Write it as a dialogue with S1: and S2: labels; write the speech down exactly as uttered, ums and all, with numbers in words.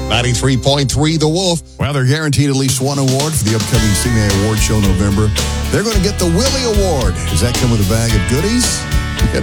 S1: ninety-three point three The Wolf. Well, they're guaranteed at least one award for the upcoming C M A Award Show in November. They're going to get the Willie Award. Does that come with a bag of goodies?